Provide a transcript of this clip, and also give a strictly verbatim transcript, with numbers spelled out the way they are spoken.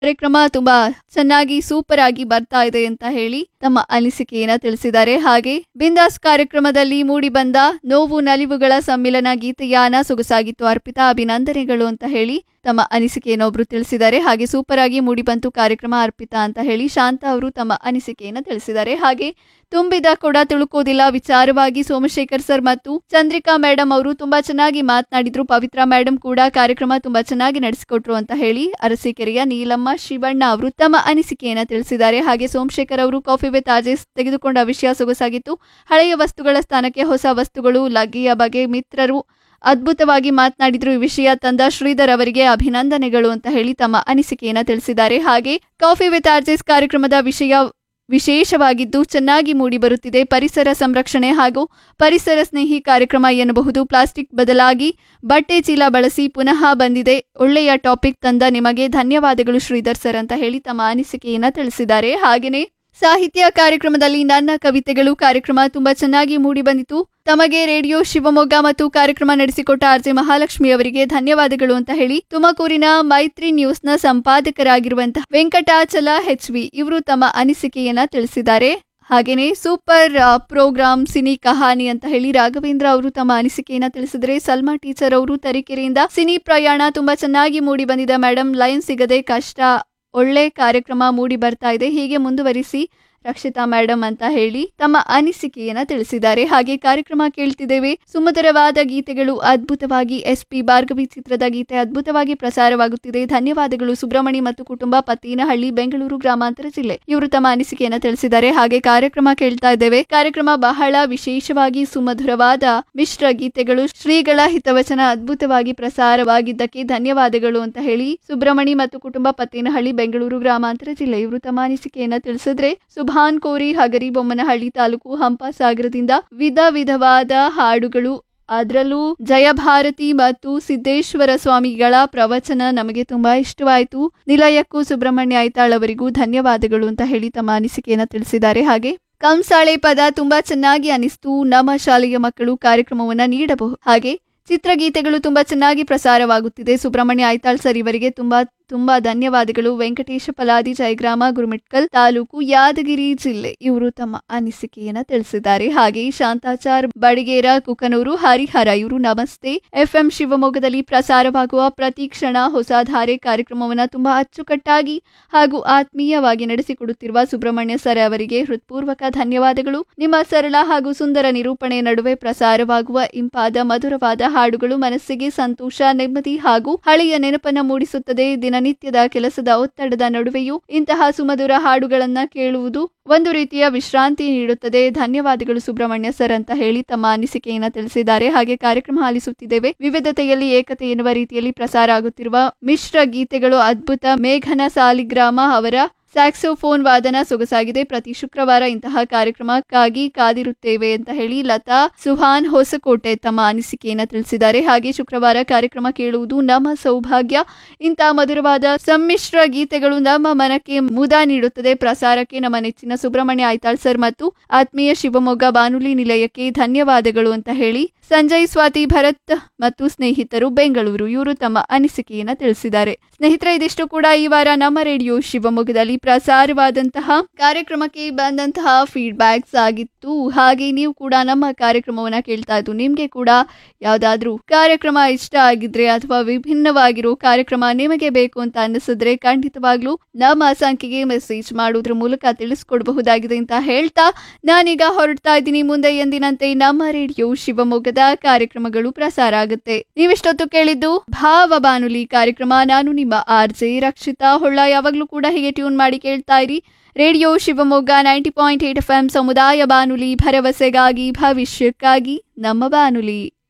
ಕಾರ್ಯಕ್ರಮ ತುಂಬಾ ಚೆನ್ನಾಗಿ ಸೂಪರ್ ಆಗಿ ಬರ್ತಾ ಇದೆ ಅಂತ ಹೇಳಿ ತಮ್ಮ ಅನಿಸಿಕೆಯನ್ನ ತಿಳಿಸಿದ್ದಾರೆ. ಹಾಗೆ ಬಿಂದಾಸ್ ಕಾರ್ಯಕ್ರಮದಲ್ಲಿ ಮೂಡಿ ಬಂದ ನೋವು ನಲಿವುಗಳ ಸಮ್ಮಿಲನ ಗೀತೆಯಾನ ಸೊಗಸಾಗಿತ್ತು, ಅರ್ಪಿತಾ ಅಭಿನಂದನೆಗಳು ಅಂತ ಹೇಳಿ ತಮ್ಮ ಅನಿಸಿಕೆಯನ್ನು ಒಬ್ರು ತಿಳಿಸಿದ್ದಾರೆ. ಹಾಗೆ ಸೂಪರ್ ಆಗಿ ಮೂಡಿ ಬಂತು ಕಾರ್ಯಕ್ರಮ ಅರ್ಪಿತಾ ಅಂತ ಹೇಳಿ ಶಾಂತ ಅವರು ತಮ್ಮ ಅನಿಸಿಕೆಯನ್ನ ತಿಳಿಸಿದ್ದಾರೆ. ಹಾಗೆ ತುಂಬಿದ ಕೊಡ ತುಳುಕೋದಿಲ್ಲ ವಿಚಾರವಾಗಿ ಸೋಮಶೇಖರ್ ಸರ್ ಮತ್ತು ಚಂದ್ರಿಕಾ ಮೇಡಮ್ ಅವರು ತುಂಬಾ ಚೆನ್ನಾಗಿ ಮಾತನಾಡಿದ್ರು. ಪವಿತ್ರ ಮೇಡಮ್ ಕೂಡ ಕಾರ್ಯಕ್ರಮ ತುಂಬಾ ಚೆನ್ನಾಗಿ ನಡೆಸಿಕೊಟ್ರು ಅಂತ ಹೇಳಿ ಅರಸೀಕೆರೆಯ ನೀಲಮ್ಮ ಶಿವಣ್ಣ ಅವರು ತಮ್ಮ ಅನಿಸಿಕೆಯನ್ನ ತಿಳಿಸಿದ್ದಾರೆ. ಹಾಗೆ ಸೋಮಶೇಖರ್ ಅವರು ಕಾಫಿ ವಿತ್ ಆಜೇಸ್ ತೆಗೆದುಕೊಂಡ ವಿಷಯ ಸೊಗಸಾಗಿತ್ತು. ಹಳೆಯ ವಸ್ತುಗಳ ಸ್ಥಾನಕ್ಕೆ ಹೊಸ ವಸ್ತುಗಳು, ಲಗ್ಗೆಯ ಬಗ್ಗೆ ಮಿತ್ರರು ಅದ್ಭುತವಾಗಿ ಮಾತನಾಡಿದ್ರು. ಈ ವಿಷಯ ತಂದ ಶ್ರೀಧರ್ ಅವರಿಗೆ ಅಭಿನಂದನೆಗಳು ಅಂತ ಹೇಳಿ ತಮ್ಮ ಅನಿಸಿಕೆಯನ್ನ ತಿಳಿಸಿದ್ದಾರೆ. ಹಾಗೆ ಕಾಫಿ ವಿತ್ ಆರ್ಜೆಸ್ ಕಾರ್ಯಕ್ರಮದ ವಿಷಯ ವಿಶೇಷವಾಗಿದ್ದು ಚೆನ್ನಾಗಿ ಮೂಡಿ ಬರುತ್ತಿದೆ. ಪರಿಸರ ಸಂರಕ್ಷಣೆ ಹಾಗೂ ಪರಿಸರ ಸ್ನೇಹಿ ಕಾರ್ಯಕ್ರಮ ಎನ್ನಬಹುದು. ಪ್ಲಾಸ್ಟಿಕ್ ಬದಲಾಗಿ ಬಟ್ಟೆ ಚೀಲ ಬಳಸಿ ಪುನಃ ಬಂದಿದೆ. ಒಳ್ಳೆಯ ಟಾಪಿಕ್ ತಂದ ನಿಮಗೆ ಧನ್ಯವಾದಗಳು ಶ್ರೀಧರ್ ಸರ್ ಅಂತ ಹೇಳಿ ತಮ್ಮ ಅನಿಸಿಕೆಯನ್ನ ತಿಳಿಸಿದ್ದಾರೆ. ಹಾಗೆಯೇ ಸಾಹಿತ್ಯ ಕಾರ್ಯಕ್ರಮದಲ್ಲಿ ನನ್ನ ಕವಿತೆಗಳು ಕಾರ್ಯಕ್ರಮ ತುಂಬಾ ಚೆನ್ನಾಗಿ ಮೂಡಿ ಬಂದಿತು. ತಮಗೆ ರೇಡಿಯೋ ಶಿವಮೊಗ್ಗ ಮತ್ತು ಕಾರ್ಯಕ್ರಮ ನಡೆಸಿಕೊಟ್ಟ ಆರ್ಜೆ ಮಹಾಲಕ್ಷ್ಮಿ ಅವರಿಗೆ ಧನ್ಯವಾದಗಳು ಅಂತ ಹೇಳಿ ತುಮಕೂರಿನ ಮೈತ್ರಿ ನ್ಯೂಸ್ನ ಸಂಪಾದಕರಾಗಿರುವಂತಹ ವೆಂಕಟಾಚಲ ಹೆಚ್ ವಿ ಇವರು ತಮ್ಮ ಅನಿಸಿಕೆಯನ್ನ ತಿಳಿಸಿದ್ದಾರೆ. ಹಾಗೇನೆ ಸೂಪರ್ ಪ್ರೋಗ್ರಾಮ್ ಸಿನಿ ಕಹಾನಿ ಅಂತ ಹೇಳಿ ರಾಘವೇಂದ್ರ ಅವರು ತಮ್ಮ ಅನಿಸಿಕೆಯನ್ನ ತಿಳಿಸಿದ್ರೆ. ಸಲ್ಮಾ ಟೀಚರ್ ಅವರು ತರೀಕೆರೆಯಿಂದ ಸಿನಿ ಪ್ರಯಾಣ ತುಂಬಾ ಚೆನ್ನಾಗಿ ಮೂಡಿ ಬಂದಿದೆ ಮೇಡಮ್, ಲೈನ್ ಸಿಗದೆ ಕಷ್ಟ, ಒಳ್ಳೆ ಕಾರ್ಯಕ್ರಮ ಮೂಡಿ ಬರ್ತಾ ಇದೆ, ಹೀಗೆ ಮುಂದುವರಿಸಿ ರಕ್ಷಿತಾ ಮೇಡಮ್ ಅಂತ ಹೇಳಿ ತಮ್ಮ ಅನಿಸಿಕೆಯನ್ನ ತಿಳಿಸಿದ್ದಾರೆ. ಹಾಗೆ ಕಾರ್ಯಕ್ರಮ ಕೇಳ್ತಿದ್ದೇವೆ, ಸುಮಧುರವಾದ ಗೀತೆಗಳು ಅದ್ಭುತವಾಗಿ ಎಸ್ ಪಿ ಭಾರ್ಗವಿ ಚಿತ್ರದ ಗೀತೆ ಅದ್ಭುತವಾಗಿ ಪ್ರಸಾರವಾಗುತ್ತಿದೆ, ಧನ್ಯವಾದಗಳು ಸುಬ್ರಹ್ಮಣಿ ಮತ್ತು ಕುಟುಂಬ, ಪತ್ತಿನಹಳ್ಳಿ, ಬೆಂಗಳೂರು ಗ್ರಾಮಾಂತರ ಜಿಲ್ಲೆ ಇವರು ತಮ್ಮ ಅನಿಸಿಕೆಯನ್ನ ತಿಳಿಸಿದ್ದಾರೆ. ಹಾಗೆ ಕಾರ್ಯಕ್ರಮ ಕೇಳ್ತಾ ಇದ್ದೇವೆ, ಕಾರ್ಯಕ್ರಮ ಬಹಳ ವಿಶೇಷವಾಗಿ ಸುಮಧುರವಾದ ಮಿಶ್ರ ಗೀತೆಗಳು, ಶ್ರೀಗಳ ಹಿತವಚನ ಅದ್ಭುತವಾಗಿ ಪ್ರಸಾರವಾಗಿದ್ದಕ್ಕೆ ಧನ್ಯವಾದಗಳು ಅಂತ ಹೇಳಿ ಸುಬ್ರಹ್ಮಣಿ ಮತ್ತು ಕುಟುಂಬ, ಪತ್ತಿನಹಳ್ಳಿ, ಬೆಂಗಳೂರು ಗ್ರಾಮಾಂತರ ಜಿಲ್ಲೆ ಇವರು ತಮ್ಮ ಅನಿಸಿಕೆಯನ್ನ ತಿಳಿಸಿದ್ರೆ. ಸುಭಾನ್ ಕೋರಿ ಹಗರಿಬೊಮ್ಮನಹಳ್ಳಿ ತಾಲೂಕು ಹಂಪಸಾಗರದಿಂದ ವಿಧ ವಿಧವಾದ ಹಾಡುಗಳು, ಅದರಲ್ಲೂ ಜಯಭಾರತಿ ಮತ್ತು ಸಿದ್ದೇಶ್ವರ ಸ್ವಾಮಿಗಳ ಪ್ರವಚನ ನಮಗೆ ತುಂಬಾ ಇಷ್ಟವಾಯಿತು. ನಿಲಯಕ್ಕೂ ಸುಬ್ರಹ್ಮಣ್ಯ ಐತಾಳ್ ಅವರಿಗೂ ಧನ್ಯವಾದಗಳು ಅಂತ ಹೇಳಿ ತಮ್ಮ ಅನಿಸಿಕೆಯನ್ನ ತಿಳಿಸಿದ್ದಾರೆ. ಹಾಗೆ ಕಂಸಾಳೆ ಪದ ತುಂಬಾ ಚೆನ್ನಾಗಿ ಅನಿಸ್ತು, ನಮ್ಮ ಶಾಲೆಯ ಮಕ್ಕಳು ಕಾರ್ಯಕ್ರಮವನ್ನ ನೀಡಬಹುದು. ಹಾಗೆ ಚಿತ್ರಗೀತೆಗಳು ತುಂಬಾ ಚೆನ್ನಾಗಿ ಪ್ರಸಾರವಾಗುತ್ತಿದೆ. ಸುಬ್ರಹ್ಮಣ್ಯ ಐತಾಳ್ ಸರ್ ಇವರಿಗೆ ತುಂಬಾ ತುಂಬಾ ಧನ್ಯವಾದಗಳು. ವೆಂಕಟೇಶ ಪಲಾದಿ, ಜಯಗ್ರಾಮ, ಗುರುಮಿಟ್ಕಲ್ ತಾಲೂಕು, ಯಾದಗಿರಿ ಜಿಲ್ಲೆ ಇವರು ತಮ್ಮ ಅನಿಸಿಕೆಯನ್ನ ತಿಳಿಸಿದ್ದಾರೆ. ಹಾಗೆ ಶಾಂತಾಚಾರ್ ಬಡಿಗೇರ, ಕುಕನೂರು, ಹರಿಹರ ಇವರು ನಮಸ್ತೆ, ಎಫ್ ಎಂ ಶಿವಮೊಗ್ಗದಲ್ಲಿ ಪ್ರಸಾರವಾಗುವ ಪ್ರತಿ ಕ್ಷಣ ಹೊಸಧಾರೆ ಕಾರ್ಯಕ್ರಮವನ್ನ ತುಂಬಾ ಅಚ್ಚುಕಟ್ಟಾಗಿ ಹಾಗೂ ಆತ್ಮೀಯವಾಗಿ ನಡೆಸಿಕೊಡುತ್ತಿರುವ ಸುಬ್ರಹ್ಮಣ್ಯ ಸರ್ ಅವರಿಗೆ ಹೃತ್ಪೂರ್ವಕ ಧನ್ಯವಾದಗಳು. ನಿಮ್ಮ ಸರಳ ಹಾಗೂ ಸುಂದರ ನಿರೂಪಣೆ ನಡುವೆ ಪ್ರಸಾರವಾಗುವ ಇಂಪಾದ ಮಧುರವಾದ ಹಾಡುಗಳು ಮನಸ್ಸಿಗೆ ಸಂತೋಷ, ನೆಮ್ಮದಿ ಹಾಗೂ ಹಳೆಯ ನೆನಪನ್ನ ಮೂಡಿಸುತ್ತದೆ. ದಿನನಿತ್ಯದ ಕೆಲಸದ ಒತ್ತಡದ ನಡುವೆಯೂ ಇಂತಹ ಸುಮಧುರ ಹಾಡುಗಳನ್ನ ಕೇಳುವುದು ಒಂದು ರೀತಿಯ ವಿಶ್ರಾಂತಿ ನೀಡುತ್ತದೆ. ಧನ್ಯವಾದಗಳು ಸುಬ್ರಹ್ಮಣ್ಯ ಸರ್ ಅಂತ ಹೇಳಿ ತಮ್ಮ ಅನಿಸಿಕೆಯನ್ನ ತಿಳಿಸಿದ್ದಾರೆ. ಹಾಗೆ ಕಾರ್ಯಕ್ರಮ ಆಲಿಸುತ್ತಿದ್ದೇವೆ, ವಿವಿಧತೆಯಲ್ಲಿ ಏಕತೆ ಎನ್ನುವ ರೀತಿಯಲ್ಲಿ ಪ್ರಸಾರ ಆಗುತ್ತಿರುವ ಮಿಶ್ರ ಗೀತೆಗಳು ಅದ್ಭುತ. ಮೇಘನ ಸಾಲಿಗ್ರಾಮ ಅವರ ಸ್ಯಾಕ್ಸೋಫೋನ್ ವಾದನ ಸೊಗಸಾಗಿದೆ. ಪ್ರತಿ ಶುಕ್ರವಾರ ಇಂತಹ ಕಾರ್ಯಕ್ರಮಕ್ಕಾಗಿ ಕಾದಿರುತ್ತೇವೆ ಅಂತ ಹೇಳಿ ಲತಾ ಸುಹಾನ್ ಹೊಸಕೋಟೆ ತಮ್ಮ ಅನಿಸಿಕೆಯನ್ನ ತಿಳಿಸಿದ್ದಾರೆ. ಹಾಗೆ ಶುಕ್ರವಾರ ಕಾರ್ಯಕ್ರಮ ಕೇಳುವುದು ನಮ್ಮ ಸೌಭಾಗ್ಯ. ಇಂತಹ ಮಧುರವಾದ ಸಮ್ಮಿಶ್ರ ಗೀತೆಗಳು ನಮ್ಮ ಮನಕ್ಕೆ ಮುದ ನೀಡುತ್ತದೆ. ಪ್ರಸಾರಕ್ಕೆ ನಮ್ಮ ನೆಚ್ಚಿನ ಸುಬ್ರಹ್ಮಣ್ಯ ಐತಾಳ್ ಸರ್ ಮತ್ತು ಆತ್ಮೀಯ ಶಿವಮೊಗ್ಗ ಬಾನುಲಿ ನಿಲಯಕ್ಕೆ ಧನ್ಯವಾದಗಳು ಅಂತ ಹೇಳಿ ಸಂಜಯ್, ಸ್ವಾತಿ, ಭರತ್ ಮತ್ತು ಸ್ನೇಹಿತರು ಬೆಂಗಳೂರು ಇವರು ತಮ್ಮ ಅನಿಸಿಕೆಯನ್ನ ತಿಳಿಸಿದ್ದಾರೆ. ಸ್ನೇಹಿತರೆ, ಇದಿಷ್ಟು ಕೂಡ ಈ ವಾರ ನಮ್ಮ ರೇಡಿಯೋ ಶಿವಮೊಗ್ಗದಲ್ಲಿ ಪ್ರಸಾರವಾದಂತಹ ಕಾರ್ಯಕ್ರಮಕ್ಕೆ ಬಂದಂತಹ ಫೀಡ್ಬ್ಯಾಕ್ಸ್ ಆಗಿತ್ತು. ಹಾಗೆ ನೀವು ಕೂಡ ನಮ್ಮ ಕಾರ್ಯಕ್ರಮವನ್ನ ಕೇಳ್ತಾ ಇದ್ದು ನಿಮ್ಗೆ ಕೂಡ ಯಾವ್ದಾದ್ರು ಕಾರ್ಯಕ್ರಮ ಇಷ್ಟ ಆಗಿದ್ರೆ ಅಥವಾ ವಿಭಿನ್ನವಾಗಿರೋ ಕಾರ್ಯಕ್ರಮ ನಿಮಗೆ ಬೇಕು ಅಂತ ಅನಿಸಿದ್ರೆ ಖಂಡಿತವಾಗ್ಲೂ ನಮ್ಮ ಸಂಖ್ಯೆಗೆ ಮೆಸೇಜ್ ಮಾಡೋದ್ರ ಮೂಲಕ ತಿಳಿಸ್ಕೊಡ್ಬಹುದಾಗಿದೆ ಅಂತ ಹೇಳ್ತಾ ನಾನೀಗ ಹೊರಡ್ತಾ ಇದ್ದೀನಿ. ಮುಂದೆ ಎಂದಿನಂತೆ ನಮ್ಮ ರೇಡಿಯೋ ಶಿವಮೊಗ್ಗದ ಕಾರ್ಯಕ್ರಮಗಳು ಪ್ರಸಾರ ಆಗುತ್ತೆ. ನೀವಿಷ್ಟೊತ್ತು ಕೇಳಿದ್ದು ಭಾವ ಬಾನುಲಿ ಕಾರ್ಯಕ್ರಮ. ನಾನು ನಿಮ್ಮ ಆರ್ ಜೆ ರಕ್ಷಿತಾ ಹೊಳ್ಳ. ಯಾವಾಗ್ಲೂ ಕೂಡ ಹೀಗೆ ಟ್ಯೂನ್ ಮಾಡಿ ಕೇಳ್ತಾ ಇರಿ radio Shivamogga ninety point eight F M ಸಮುದಾಯ ಬಾನುಲಿ, ಭರವಸೆಗಾಗಿ ಭವಿಷ್ಯಕ್ಕಾಗಿ ನಮ್ಮ ಬಾನುಲಿ.